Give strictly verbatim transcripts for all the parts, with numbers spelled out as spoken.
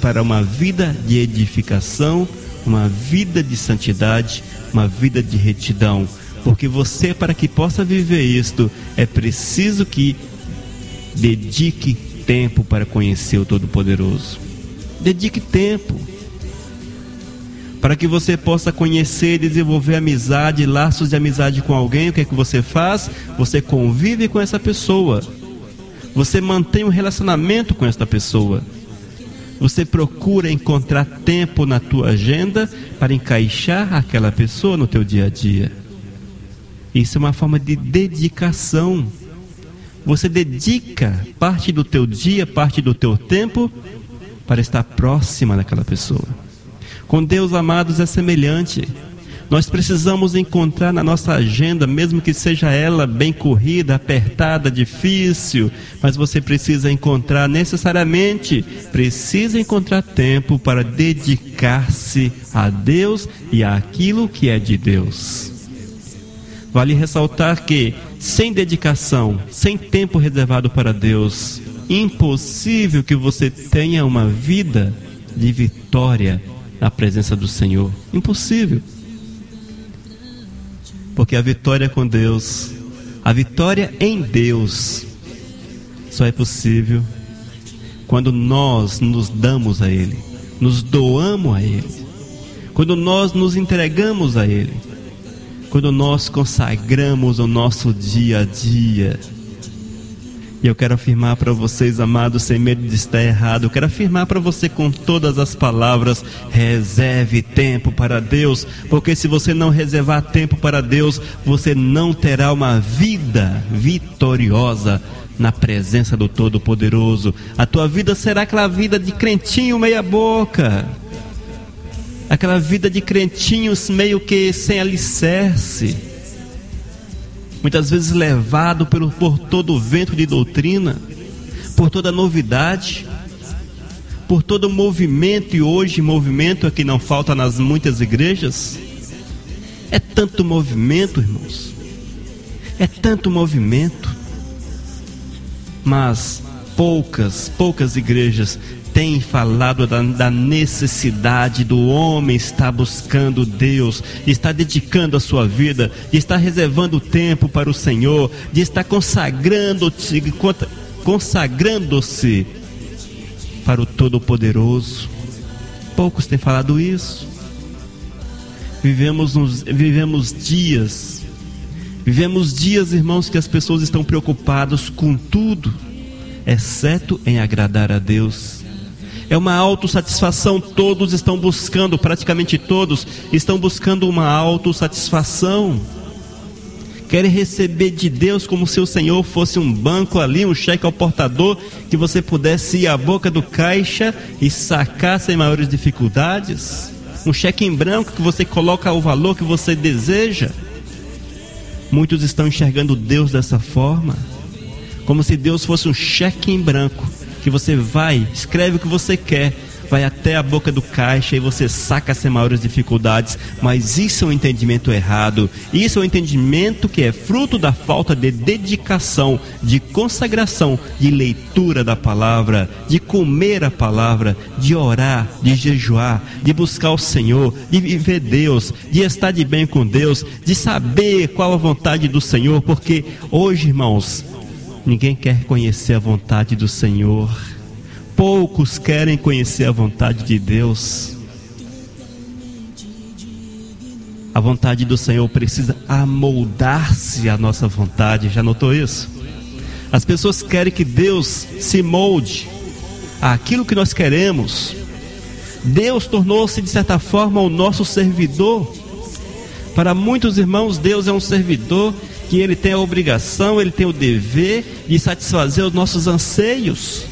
para uma vida de edificação, uma vida de santidade, uma vida de retidão. Porque você, para que possa viver isto, é preciso que dedique tempo para conhecer o Todo-Poderoso. Dedique tempo. Para que você possa conhecer e desenvolver amizade, laços de amizade com alguém, o que é que você faz? Você convive com essa pessoa. Você mantém um relacionamento com esta pessoa. Você procura encontrar tempo na tua agenda para encaixar aquela pessoa no teu dia a dia. Isso é uma forma de dedicação. Você dedica parte do teu dia, parte do teu tempo para estar próxima daquela pessoa. Com Deus, amados, é semelhante. Nós precisamos encontrar na nossa agenda, mesmo que seja ela bem corrida, apertada, difícil, mas você precisa encontrar necessariamente, precisa encontrar tempo para dedicar-se a Deus e àquilo que é de Deus. Vale ressaltar que, sem dedicação, sem tempo reservado para Deus, impossível que você tenha uma vida de vitória na presença do Senhor. Impossível. Porque a vitória com Deus, a vitória em Deus, só é possível quando nós nos damos a Ele, nos doamos a Ele, quando nós nos entregamos a Ele, quando nós consagramos o nosso dia a dia. E eu quero afirmar para vocês, amados, sem medo de estar errado, eu quero afirmar para você com todas as palavras: reserve tempo para Deus, porque se você não reservar tempo para Deus, você não terá uma vida vitoriosa na presença do Todo-Poderoso. A tua vida será aquela vida de crentinho meia boca, aquela vida de crentinhos meio que sem alicerce, muitas vezes levado pelo, por todo o vento de doutrina, por toda novidade, por todo movimento. E hoje movimento é que não falta nas muitas igrejas. É tanto movimento, irmãos, é tanto movimento, mas poucas, poucas igrejas tem falado da, da necessidade do homem estar buscando Deus, de estar dedicando a sua vida, de estar reservando tempo para o Senhor, de estar consagrando-se, consagrando-se para o Todo-Poderoso. Poucos têm falado isso. Vivemos, nos, vivemos dias, vivemos dias, irmãos, que as pessoas estão preocupadas com tudo, exceto em agradar a Deus. É uma autossatisfação, todos estão buscando, praticamente todos estão buscando uma autossatisfação. Querem receber de Deus como se o Senhor fosse um banco ali, um cheque ao portador, que você pudesse ir à boca do caixa e sacar sem maiores dificuldades. Um cheque em branco que você coloca o valor que você deseja. Muitos estão enxergando Deus dessa forma, como se Deus fosse um cheque em branco, que você vai, escreve o que você quer, vai até a boca do caixa e você saca sem maiores dificuldades. Mas isso é um entendimento errado. Isso é um entendimento que é fruto da falta de dedicação, de consagração, de leitura da palavra, de comer a palavra, de orar, de jejuar, de buscar o Senhor, de viver Deus, de estar de bem com Deus, de saber qual a vontade do Senhor. Porque hoje, irmãos, ninguém quer conhecer a vontade do Senhor. Poucos querem conhecer a vontade de Deus. A vontade do Senhor precisa amoldar-se à nossa vontade. Já notou isso? As pessoas querem que Deus se molde àquilo que nós queremos. Deus tornou-se, de certa forma, o nosso servidor. Para muitos irmãos, Deus é um servidor que ele tem a obrigação, ele tem o dever de satisfazer os nossos anseios.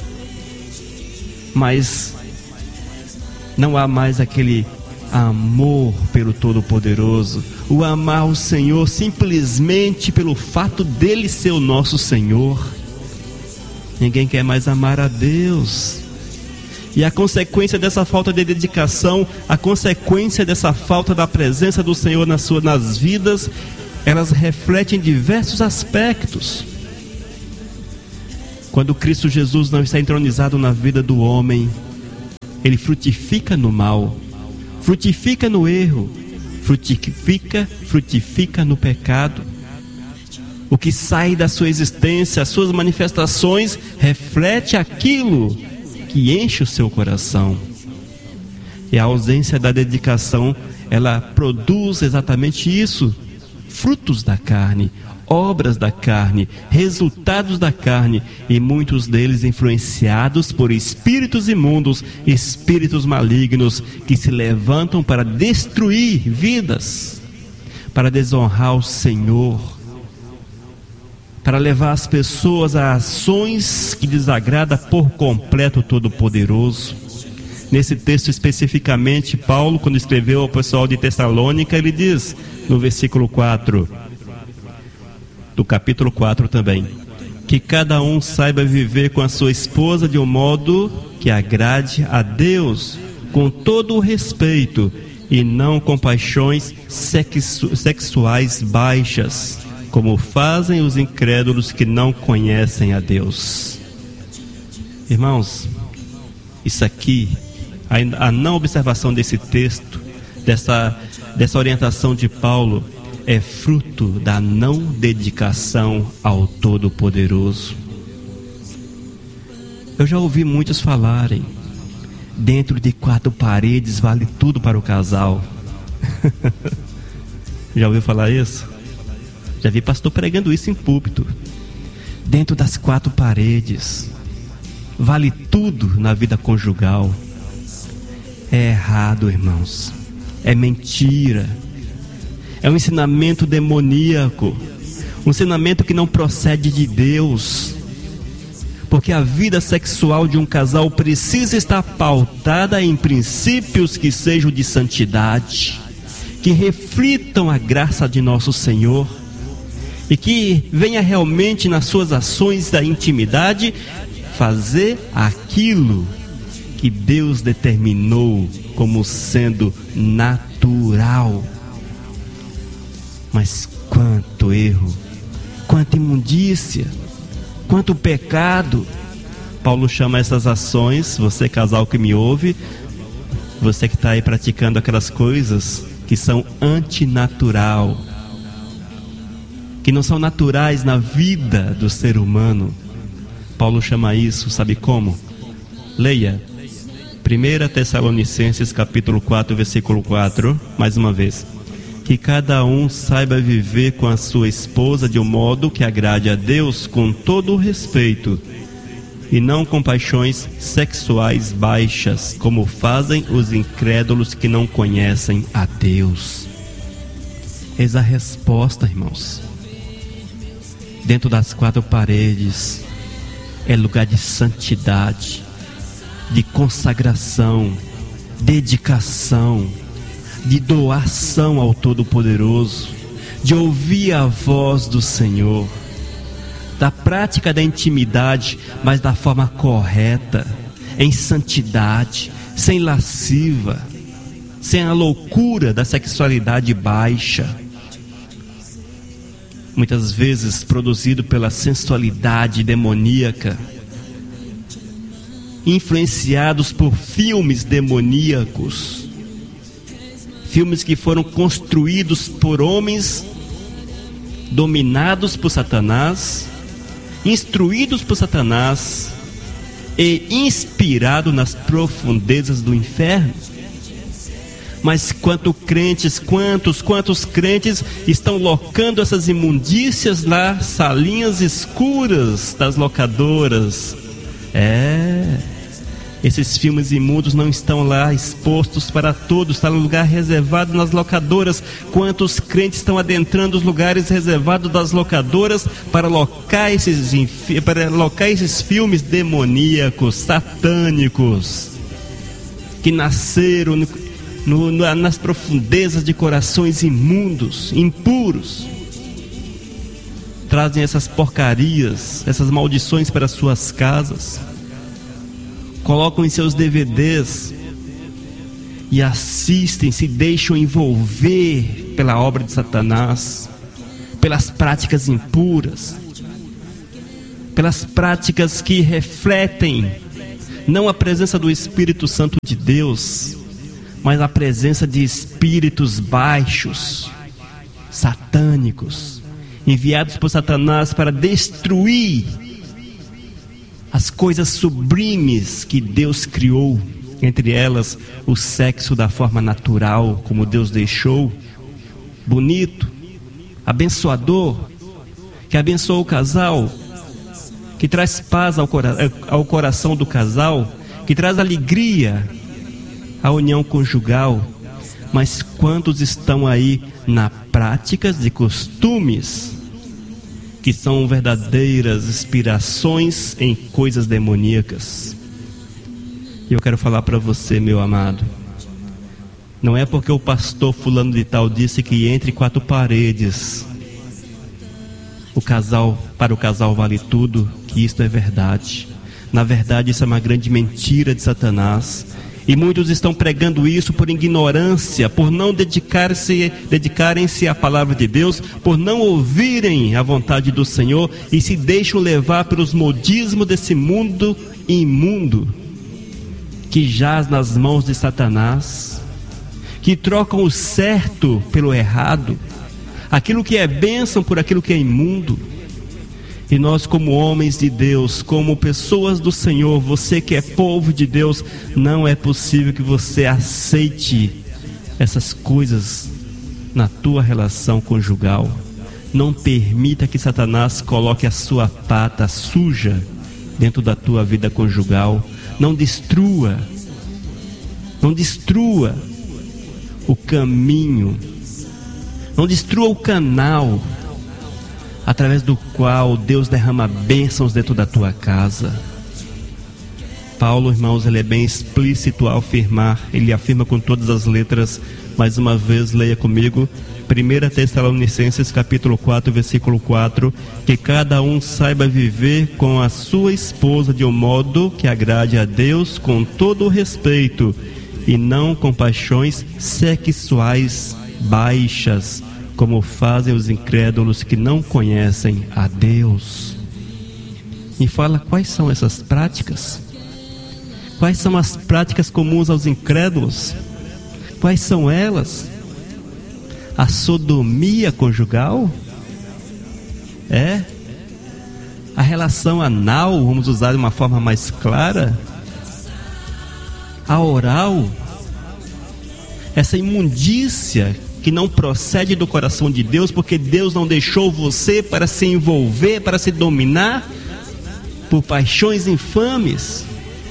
Mas não há mais aquele amor pelo Todo-Poderoso, o amar o Senhor simplesmente pelo fato dele ser o nosso Senhor. Ninguém quer mais amar a Deus. E a consequência dessa falta de dedicação, a consequência dessa falta da presença do Senhor nas suas, nas vidas, elas refletem diversos aspectos. Quando Cristo Jesus não está entronizado na vida do homem, ele frutifica no mal, frutifica no erro, frutifica, frutifica no pecado. O que sai da sua existência, as suas manifestações, reflete aquilo que enche o seu coração. E a ausência da dedicação, ela produz exatamente isso: frutos da carne, obras da carne, resultados da carne, e muitos deles influenciados por espíritos imundos, espíritos malignos, que se levantam para destruir vidas, para desonrar o Senhor, para levar as pessoas a ações que desagradam por completo o Todo-Poderoso. Nesse texto especificamente, Paulo, quando escreveu ao pessoal de Tessalônica, ele diz no versículo quatro, do capítulo quatro também, que cada um saiba viver com a sua esposa de um modo que agrade a Deus, com todo o respeito, e não com paixões sexu- sexuais baixas, como fazem os incrédulos que não conhecem a Deus. Irmãos, isso aqui, a, a não observação desse texto, dessa, dessa orientação de Paulo, é fruto da não dedicação ao Todo-Poderoso. Eu já ouvi muitos falarem: dentro de quatro paredes vale tudo para o casal. Já ouviu falar isso? Já vi pastor pregando isso em púlpito. Dentro das quatro paredes vale tudo na vida conjugal. É errado, irmãos. É mentira. É um ensinamento demoníaco, um ensinamento que não procede de Deus, porque a vida sexual de um casal precisa estar pautada em princípios que sejam de santidade, que reflitam a graça de nosso Senhor, e que venha realmente nas suas ações da intimidade fazer aquilo que Deus determinou como sendo natural. Mas quanto erro, quanta imundícia, quanto pecado. Paulo chama essas ações, você casal que me ouve, você que está aí praticando aquelas coisas que são antinatural, que não são naturais na vida do ser humano. Paulo chama isso, sabe como? Leia primeira Tessalonicenses capítulo quatro, versículo quatro, mais uma vez. Que cada um saiba viver com a sua esposa de um modo que agrade a Deus, com todo o respeito, e não com paixões sexuais baixas, como fazem os incrédulos que não conhecem a Deus. Eis a resposta, irmãos. Dentro das quatro paredes é lugar de santidade, de consagração, dedicação, de doação ao Todo-Poderoso, de ouvir a voz do Senhor, da prática da intimidade, mas da forma correta, em santidade, sem lasciva, sem a loucura da sexualidade baixa, muitas vezes produzido pela sensualidade demoníaca, influenciados por filmes demoníacos, filmes que foram construídos por homens dominados por Satanás, instruídos por Satanás e inspirados nas profundezas do inferno. Mas quanto crentes, quantos, quantos crentes estão locando essas imundícias nas salinhas escuras das locadoras? É... Esses filmes imundos não estão lá expostos para todos, está no lugar reservado nas locadoras. Quantos crentes estão adentrando os lugares reservados das locadoras para locar esses, para locar esses filmes demoníacos, satânicos, que nasceram no, no, nas profundezas de corações imundos, impuros. Trazem essas porcarias, essas maldições para suas casas, colocam em seus D V Ds e assistem, se deixam envolver pela obra de Satanás, pelas práticas impuras, pelas práticas que refletem não a presença do Espírito Santo de Deus, mas a presença de espíritos baixos, satânicos, enviados por Satanás para destruir as coisas sublimes que Deus criou, entre elas o sexo da forma natural, como Deus deixou, bonito, abençoador, que abençoa o casal, que traz paz ao, cora- ao coração do casal, que traz alegria à união conjugal. Mas quantos estão aí na prática de costumes que são verdadeiras inspirações em coisas demoníacas? E eu quero falar para você, meu amado, não é porque o pastor fulano de tal disse que entre quatro paredes o casal, para o casal vale tudo, que isto é verdade. Na verdade, isso é uma grande mentira de Satanás. E muitos estão pregando isso por ignorância, por não dedicar-se, dedicarem-se à palavra de Deus, por não ouvirem a vontade do Senhor e se deixam levar pelos modismos desse mundo imundo que jaz nas mãos de Satanás, que trocam o certo pelo errado, aquilo que é bênção por aquilo que é imundo. E nós, como homens de Deus, como pessoas do Senhor, você que é povo de Deus, não é possível que você aceite essas coisas na tua relação conjugal. Não permita que Satanás coloque a sua pata suja dentro da tua vida conjugal. Não destrua, não destrua o caminho, não destrua o canal através do qual Deus derrama bênçãos dentro da tua casa. Paulo, irmãos, ele é bem explícito ao afirmar, ele afirma com todas as letras. Mais uma vez, leia comigo, primeira Tessalonicenses capítulo quatro, versículo quatro, que cada um saiba viver com a sua esposa de um modo que agrade a Deus com todo o respeito, e não com paixões sexuais baixas, como fazem os incrédulos que não conhecem a Deus. Me fala, quais são essas práticas? Quais são as práticas comuns aos incrédulos? Quais são elas? A sodomia conjugal? É? A relação anal, vamos usar de uma forma mais clara? A oral? Essa imundícia que não procede do coração de Deus, porque Deus não deixou você para se envolver, para se dominar por paixões infames,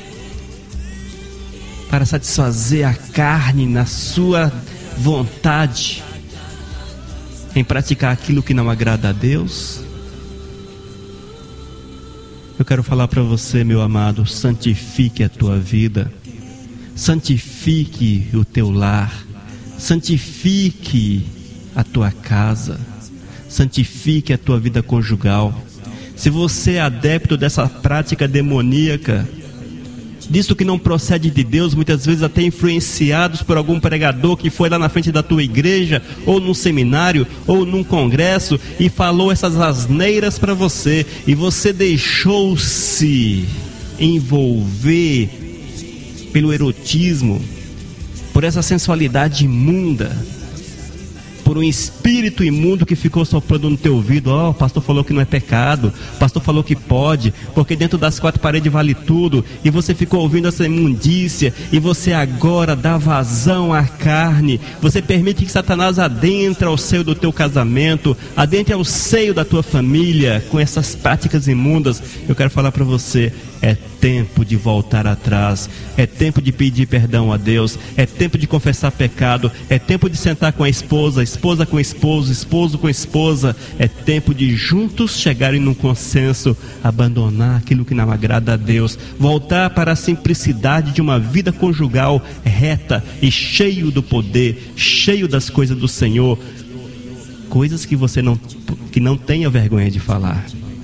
para satisfazer a carne na sua vontade, em praticar aquilo que não agrada a Deus. Eu quero falar para você, meu amado, santifique a tua vida, santifique o teu lar, santifique a tua casa, santifique a tua vida conjugal. Se você é adepto dessa prática demoníaca, disso que não procede de Deus, muitas vezes até influenciados por algum pregador que foi lá na frente da tua igreja, ou num seminário, ou num congresso, e falou essas asneiras para você, e você deixou-se envolver pelo erotismo, por essa sensualidade imunda, por um espírito imundo que ficou soprando no teu ouvido. Ó, oh, o pastor falou que não é pecado, o pastor falou que pode, porque dentro das quatro paredes vale tudo, e você ficou ouvindo essa imundícia, e você agora dá vazão à carne, você permite que Satanás adentre ao seio do teu casamento, adentre ao seio da tua família, com essas práticas imundas. Eu quero falar para você, é tempo de voltar atrás, é tempo de pedir perdão a Deus, é tempo de confessar pecado, é tempo de sentar com a esposa, esposa com esposo, esposo com esposa, é tempo de juntos chegarem num consenso, abandonar aquilo que não agrada a Deus, voltar para a simplicidade de uma vida conjugal reta e cheio do poder, cheio das coisas do Senhor, coisas que você não, que não tenha vergonha de falar.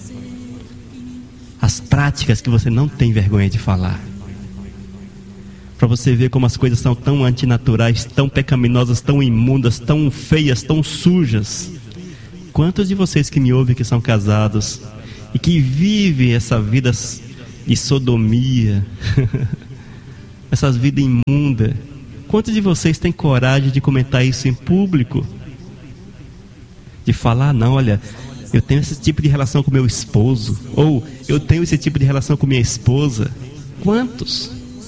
As práticas que você não tem vergonha de falar. Para você ver como as coisas são tão antinaturais, tão pecaminosas, tão imundas, tão feias, tão sujas. Quantos de vocês que me ouvem que são casados e que vivem essa vida de sodomia, essas vidas imundas. Quantos de vocês têm coragem de comentar isso em público? De falar, não, olha, eu tenho esse tipo de relação com meu esposo, ou eu tenho esse tipo de relação com minha esposa. Quantos?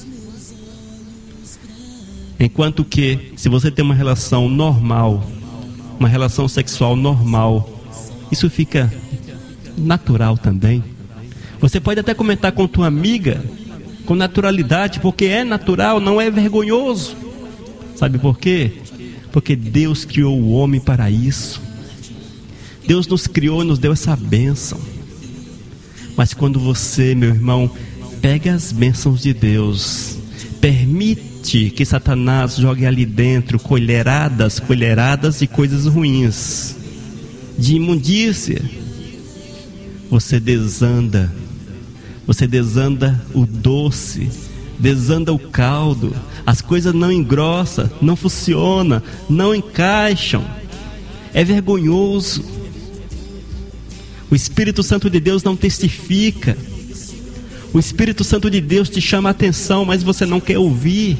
Enquanto que, se você tem uma relação normal, uma relação sexual normal, isso fica natural também. Você pode até comentar com tua amiga, com naturalidade, porque é natural, não é vergonhoso. Sabe por quê? Porque Deus criou o homem para isso. Deus nos criou e nos deu essa bênção. Mas quando você, meu irmão, pega as bênçãos de Deus, permite que Satanás jogue ali dentro colheradas, colheradas de coisas ruins, de imundícia, você desanda, você desanda o doce, desanda o caldo, as coisas não engrossam, não funcionam, não encaixam, é vergonhoso. O Espírito Santo de Deus não testifica. O Espírito Santo de Deus te chama a atenção, mas você não quer ouvir.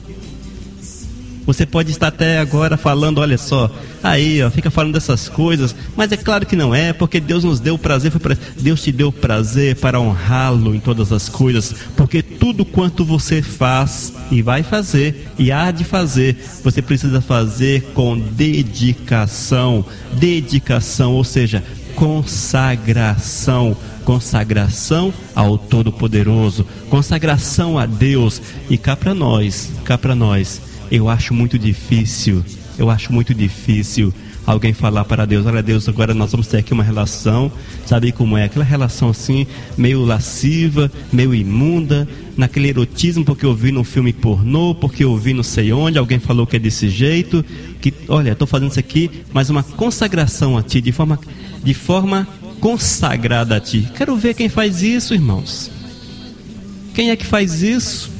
Você pode estar até agora falando, olha só, aí ó, fica falando dessas coisas, mas é claro que não é, porque Deus nos deu prazer, foi pra... Deus te deu prazer para honrá-lo em todas as coisas, porque tudo quanto você faz e vai fazer e há de fazer, você precisa fazer com dedicação, dedicação, ou seja, consagração, consagração ao Todo-Poderoso, consagração a Deus. E cá para nós, cá para nós, eu acho muito difícil, eu acho muito difícil alguém falar para Deus, olha Deus, agora nós vamos ter aqui uma relação, sabe como é? Aquela relação assim, meio lasciva, meio imunda, naquele erotismo, porque eu vi no filme pornô, porque eu vi não sei onde, alguém falou que é desse jeito, que, olha, estou fazendo isso aqui, mas uma consagração a Ti, de forma, de forma consagrada a Ti. Quero ver quem faz isso, irmãos. Quem é que faz isso?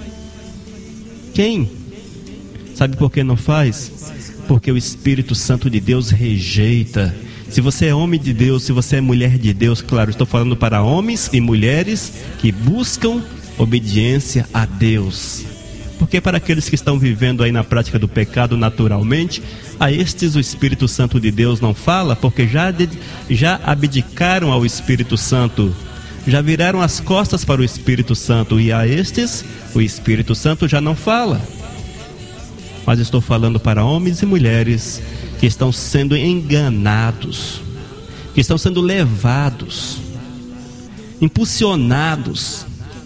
Quem? Sabe por que não faz? Porque o Espírito Santo de Deus rejeita. Se você é homem de Deus, se você é mulher de Deus, claro, estou falando para homens e mulheres que buscam obediência a Deus. Porque para aqueles que estão vivendo aí na prática do pecado naturalmente, a estes o Espírito Santo de Deus não fala, porque já, de, já abdicaram ao Espírito Santo, já viraram as costas para o Espírito Santo, e a estes o Espírito Santo já não fala. Mas estou falando para homens e mulheres que estão sendo enganados, que estão sendo levados, impulsionados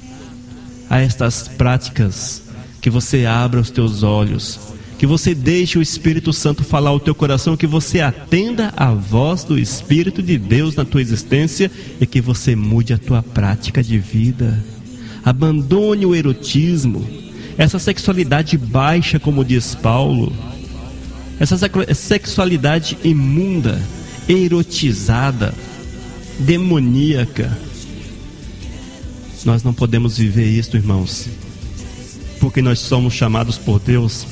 a estas práticas. Que você abra os teus olhos, que você deixe o Espírito Santo falar ao teu coração, que você atenda a voz do Espírito de Deus na tua existência e que você mude a tua prática de vida. Abandone o erotismo, essa sexualidade baixa, como diz Paulo, essa sexualidade imunda, erotizada, demoníaca. Nós não podemos viver isto, irmãos, porque nós somos chamados por Deus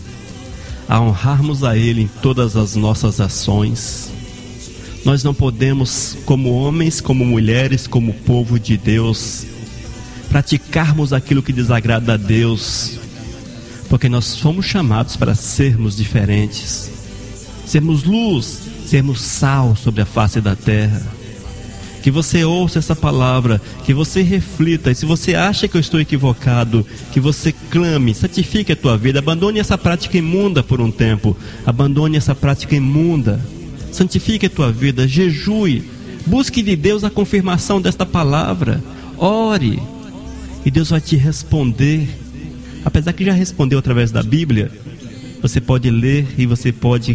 a honrarmos a Ele em todas as nossas ações. Nós não podemos, como homens, como mulheres, como povo de Deus, praticarmos aquilo que desagrada a Deus, porque nós fomos chamados para sermos diferentes, sermos luz, sermos sal sobre a face da terra. Que você ouça essa palavra, que você reflita, e se você acha que eu estou equivocado, que você clame, santifique a tua vida, abandone essa prática imunda por um tempo, abandone essa prática imunda, santifique a tua vida, jejue, busque de Deus a confirmação desta palavra, ore, e Deus vai te responder. Apesar que já respondeu através da Bíblia, você pode ler e você pode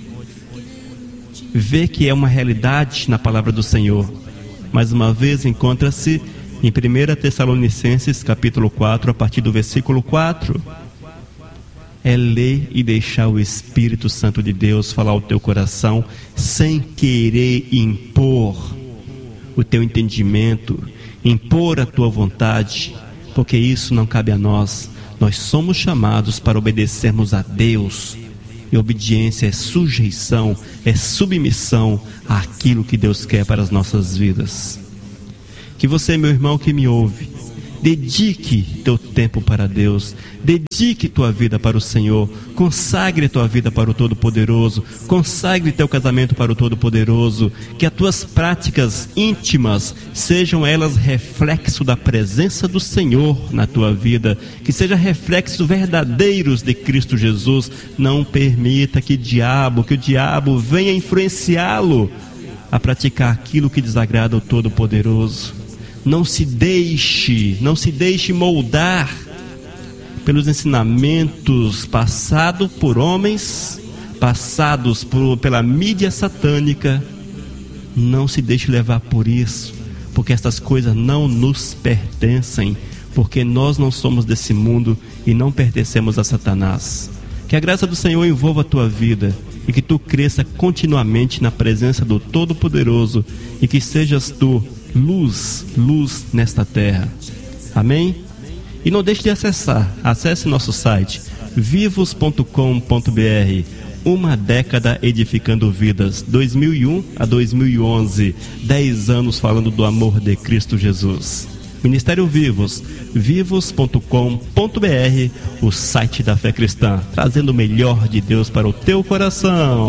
ver que é uma realidade na palavra do Senhor. Mais uma vez, encontra-se em primeira Tessalonicenses capítulo quatro, a partir do versículo quatro. É ler e deixar o Espírito Santo de Deus falar ao teu coração, sem querer impor o teu entendimento, impor a tua vontade, porque isso não cabe a nós. Nós somos chamados para obedecermos a Deus, e obediência é sujeição, é submissão àquilo que Deus quer para as nossas vidas. Que você, meu irmão que me ouve, dedique teu tempo para Deus, dedique tua vida para o Senhor, consagre tua vida para o Todo-Poderoso, consagre teu casamento para o Todo-Poderoso, que as tuas práticas íntimas sejam elas reflexo da presença do Senhor na tua vida, que sejam reflexos verdadeiros de Cristo Jesus. Não permita que o diabo, que o diabo venha influenciá-lo a praticar aquilo que desagrada ao Todo-Poderoso. Não se deixe, não se deixe moldar pelos ensinamentos passados por homens, passados por, pela mídia satânica. Não se deixe levar por isso, porque essas coisas não nos pertencem, porque nós não somos desse mundo e não pertencemos a Satanás. Que a graça do Senhor envolva a tua vida e que tu cresça continuamente na presença do Todo-Poderoso e que sejas tu luz, luz nesta terra. Amém? E não deixe de acessar, acesse nosso site vivos ponto com ponto br. Uma década edificando vidas, dois mil e um a dois mil e onze, dez anos falando do amor de Cristo Jesus. Ministério Vivos, vivos ponto com ponto br, o site da fé cristã, trazendo o melhor de Deus para o teu coração.